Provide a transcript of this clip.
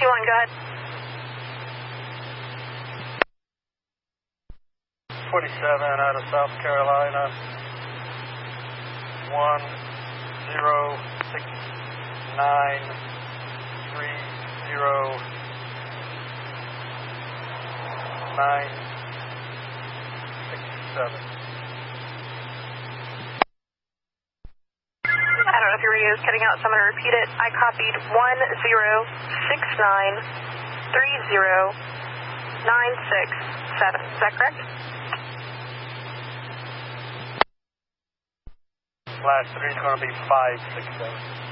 321, go ahead. 27 out of South Carolina. 106930967. I don't know if your radio is cutting out, so I'm going to repeat it. I copied 106930967. Is that correct? Last three is going to be 567.